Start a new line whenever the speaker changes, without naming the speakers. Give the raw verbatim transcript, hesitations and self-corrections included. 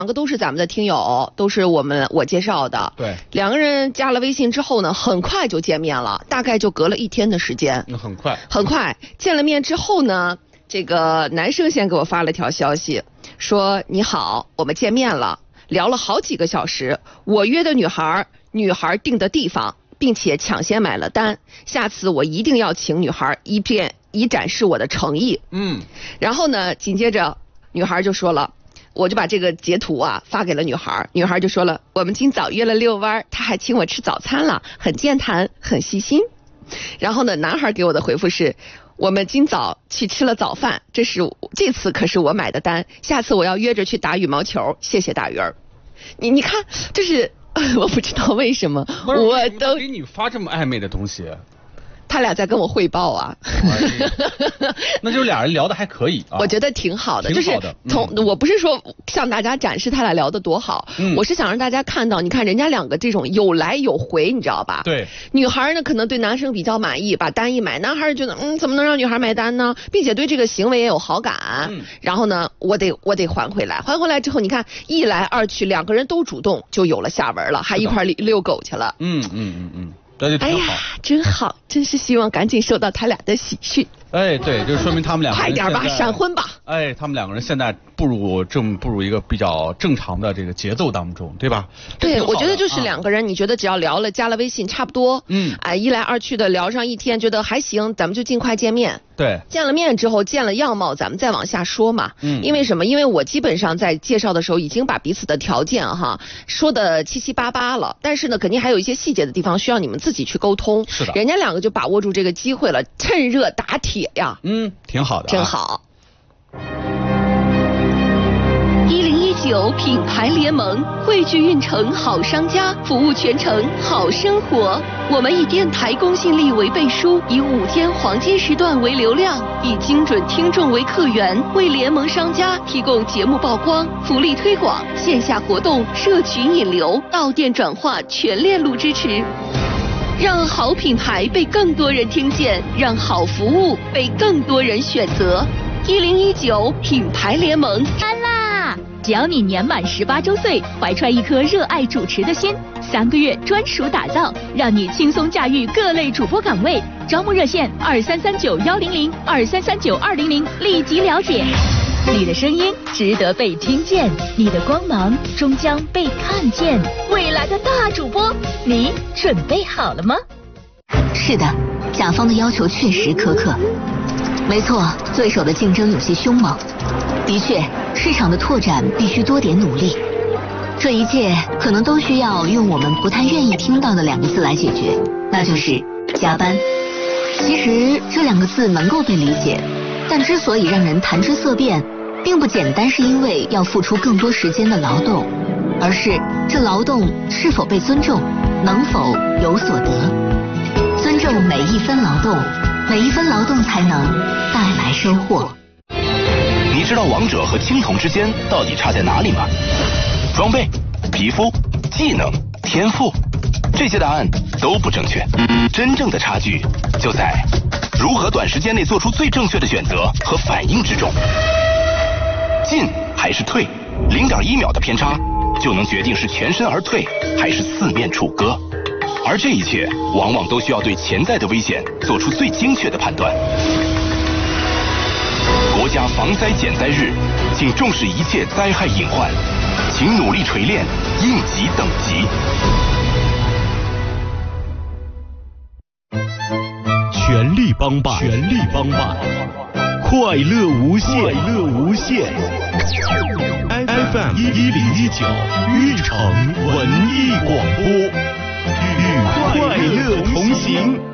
两个都是咱们的听友，都是我们我介绍的。
对，
两个人加了微信之后呢，很快就见面了，大概就隔了一天的时间。
那很快，
很快见了面之后呢，这个男生先给我发了条消息，说你好，我们见面了，聊了好几个小时，我约的女孩，女孩订的地方，并且抢先买了单，下次我一定要请女孩一遍，以展示我的诚意。
嗯，
然后呢，紧接着女孩就说了。我就把这个截图啊发给了女孩，女孩就说了，我们今早约了遛弯，她还请我吃早餐了，很健谈，很细心。然后呢，男孩给我的回复是，我们今早去吃了早饭，这是这次可是我买的单，下次我要约着去打羽毛球，谢谢大鱼儿。你你看，这是我不知道为什么，我都
给你发这么暧昧的东西。
他俩在跟我汇报啊，
那就俩人聊的还可以啊，
我觉得挺好的，
挺好的
就是从、嗯、我不是说向大家展示他俩聊的多好、嗯，我是想让大家看到，你看人家两个这种有来有回，你知道吧？
对，
女孩呢可能对男生比较满意，把单一买，男孩觉得嗯怎么能让女孩买单呢？并且对这个行为也有好感，嗯、然后呢我得我得还回来，还回来之后你看一来二去，两个人都主动，就有了下文了，还一块遛狗去了。
嗯嗯嗯嗯。哎
呀，真好，真是希望赶紧收到他俩的喜讯。
哎，对，就说明他们两个人
快点吧，闪婚吧。
哎，他们两个人现在步入正步入一个比较正常的这个节奏当中，对吧？
对，我觉得就是两个人，啊、你觉得只要聊了加了微信差不多，
嗯，
哎，一来二去的聊上一天，觉得还行，咱们就尽快见面。
对，
见了面之后，见了样貌，咱们再往下说嘛。嗯，因为什么？因为我基本上在介绍的时候已经把彼此的条件哈说的七七八八了，但是呢，肯定还有一些细节的地方需要你们自己去沟通。
是的，
人家两个就把握住这个机会了，趁热打铁呀。
嗯，挺好的、啊，
真好。
一零一九品牌联盟汇聚运城好商家，服务全城好生活。我们以电台公信力为背书，以午间黄金时段为流量，以精准听众为客源，为联盟商家提供节目曝光、福利推广、线下活动、社群引流、到店转化全链路支持。让好品牌被更多人听见，让好服务被更多人选择。一零一九品牌联盟
来啦！只要你年满十八周岁，怀揣一颗热爱主持的心，三个月专属打造，让你轻松驾驭各类主播岗位。招募热线二三三九幺零零二三三九二零零，立即了解。你的声音值得被听见，你的光芒终将被看见。未来的大主播，你准备好了吗？
是的，甲方的要求确实苛刻。没错，对手的竞争有些凶猛。的确，市场的拓展必须多点努力。这一切可能都需要用我们不太愿意听到的两个字来解决，那就是加班。其实这两个字能够被理解，但之所以让人谈之色变，并不简单是因为要付出更多时间的劳动，而是这劳动是否被尊重，能否有所得。尊重每一分劳动，每一分劳动才能带来收获。
你知道王者和青铜之间到底差在哪里吗？装备、皮肤、技能、天赋，这些答案都不正确。真正的差距就在如何短时间内做出最正确的选择和反应之中。进还是退，零点一秒的偏差就能决定是全身而退还是四面楚歌。而这一切往往都需要对潜在的危险做出最精确的判断。国家防灾减灾日，请重视一切灾害隐患，请努力锤炼应急等级。
全力帮办，全力帮办，快乐无限，快乐无限。F M 一一零一九，运城文艺广播，与快乐同行。